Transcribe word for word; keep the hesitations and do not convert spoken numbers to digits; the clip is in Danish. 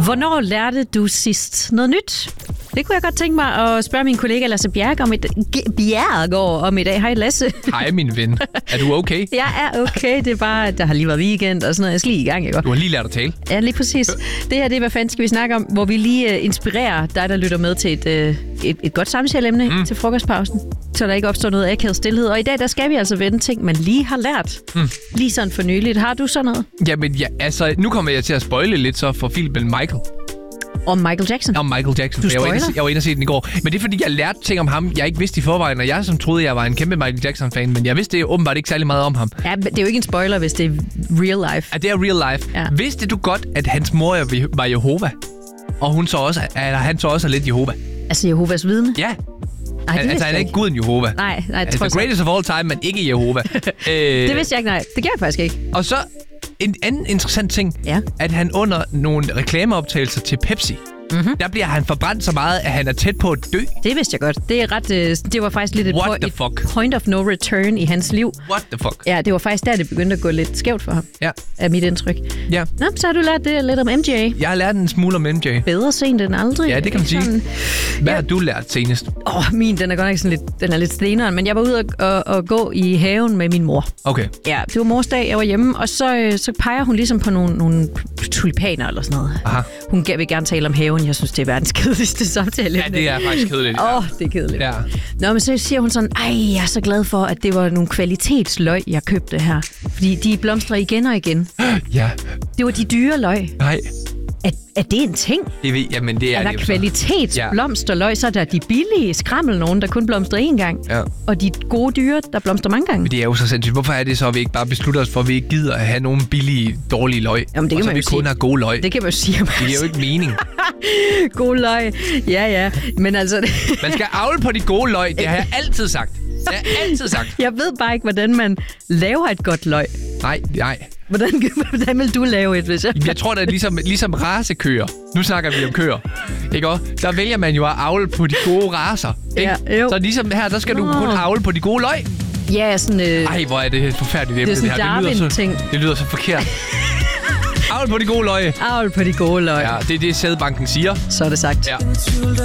Hvornår lærte du sidst noget nyt? Det kunne jeg godt tænke mig at spørge min kollega Lasse Bjerg om i dag. Bjergård om i dag. Hej Lasse. Hej min ven. Er du okay? Jeg er okay. Det er bare, der har lige været weekend og sådan noget. Jeg skal lige i gang, ikke? Du har lige lært at tale. Ja, lige præcis. Det her, det er, hvad fanden skal vi snakke om? Hvor vi lige uh, inspirerer dig, der lytter med til et, uh, et, et godt samtaleemne mm. til frokostpausen. Så der ikke opstår noget akavet stillhed. Og i dag, der skal vi altså vende ting, man lige har lært. Mm. Lige sådan for nyligt. Har du sådan noget? Jamen, ja, altså, nu kommer jeg til at spoile lidt så for filmen Michael. Om Michael Jackson? Om Michael Jackson. Du jeg var, inde, spoiler? jeg var inde og se den i går. Men det er fordi, jeg lærte ting om ham, jeg ikke vidste i forvejen. Og jeg som troede, jeg var en kæmpe Michael Jackson-fan. Men jeg vidste åbenbart ikke særlig meget om ham. Ja, det er jo ikke en spoiler, hvis det er real life. Ja, det er real life. Ja. Vidste du godt, at hans mor var Jehova? Og hun så også, eller han så også er lidt Jehova? Altså Jehovas vidne? Ja. Nej, det altså, han er ikke guden Jehova. Nej, nej. Altså, the greatest of all time, men ikke Jehova. øh, det vidste jeg ikke, nej. Det gør jeg faktisk ikke. Og så en anden interessant ting, ja. at han under nogle reklameoptagelser til Pepsi, mm-hmm. der bliver han forbrændt så meget, at han er tæt på at dø. Det vidste jeg godt. Det er ret. Øh, det var faktisk lidt et, What po- the fuck? et point of no return i hans liv. What the fuck? Ja, det var faktisk der, det begyndte at gå lidt skævt for ham. Ja. Af mit indtryk. Ja. Nå, så har du lært det lidt om M J. Jeg har lært en smule om M J. Bedre sent end aldrig. Ja, det kan man sige. Sådan. Hvad ja. har du lært senest? Åh, oh, min, den er godt nok sådan lidt, den er lidt steneren, men jeg var ude og, og, og gå i haven med min mor. Okay. Ja, det var mors dag, jeg var hjemme, og så, så peger hun ligesom på nogle, nogle tulipaner eller sådan noget. Aha. Hun vil gerne tale om haven. Jeg synes, det er verdens kedeligste samtale. Ja, det er faktisk kedeligt. Åh, oh, det er kedeligt. Ja. Nå, men så siger hun sådan, ej, jeg er så glad for, at det var nogle kvalitetsløg, jeg købte her. Fordi de blomstrer igen og igen. Ja. Det var de dyre løg. Nej. Er, er det en ting? Det ved, jamen, det er, er der det kvalitetsblomsterløg, så er der de billige skrammel nogen, der kun blomstrer én gang. Ja. Og de gode dyre, der blomstrer mange gange. Men det er jo så sindssygt. Hvorfor er det så, at vi ikke bare beslutter os for, at vi ikke gider at have nogle billige, dårlige løg? Jamen, det kan og så man vi jo kun sige. har gode løg. Det kan man jo sige. Det giver jo ikke mening. Gode løg. Ja, ja. Men altså... Man skal avle på de gode løg. Det har jeg altid sagt. Det har jeg altid sagt. Jeg ved bare ikke, hvordan man laver et godt løg. Nej, nej. Hvordan, hvordan vil du lave et, hvis jeg... Jeg tror, det er ligesom, ligesom racekøer. Nu snakker vi om køer. Ikke også? Der vælger man jo at avle på de gode racer. Ikke? Ja, jo. Så ligesom her, der skal du Nå. kun avle på de gode løg. Ja, sådan... Øh... Ej, hvor er det forfærdeligt emne, det er sådan det her. Det lyder Darwin-ting. så, det lyder så forkert. Avl på de gode løg. Avl på de gode løg. Ja, det er det, sædbanken siger. Så er det sagt. Ja.